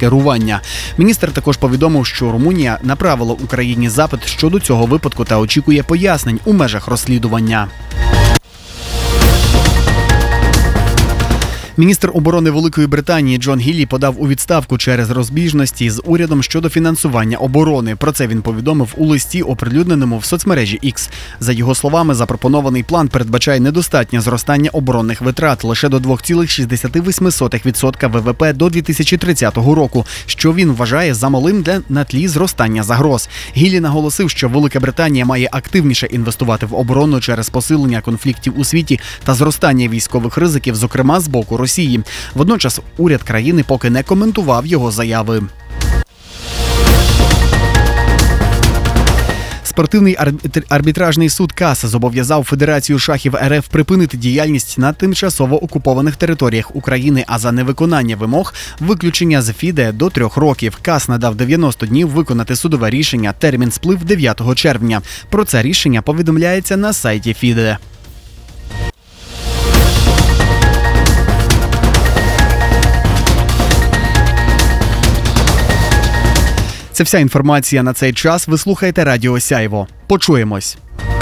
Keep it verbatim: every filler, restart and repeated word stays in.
керування. Міністр також повідомив, що Румунія направила Україні запит щодо цього випадку та очікує пояснень у межах розслідування. Міністр оборони Великої Британії Джон Гіллі подав у відставку через розбіжності з урядом щодо фінансування оборони. Про це він повідомив у листі, оприлюдненому в соцмережі X. За його словами, запропонований план передбачає недостатнє зростання оборонних витрат лише до два цілих шістдесят вісім сотих відсотка ВВП до дві тисячі тридцятого року, що він вважає замалим для на тлі зростання загроз. Гіллі наголосив, що Велика Британія має активніше інвестувати в оборону через посилення конфліктів у світі та зростання військових ризиків, зокрема з боку Росії. Водночас уряд країни поки не коментував його заяви. Спортивний арбітражний суд КАС зобов'язав Федерацію шахів РФ припинити діяльність на тимчасово окупованих територіях України, а за невиконання вимог – виключення з ФІДЕ до трьох років. КАС надав дев'яносто днів виконати судове рішення, термін сплив дев'ятого червня. Про це рішення повідомляється на сайті ФІДЕ. Це вся інформація на цей час. Ви слухаєте Радіо Сяйво. Почуємось.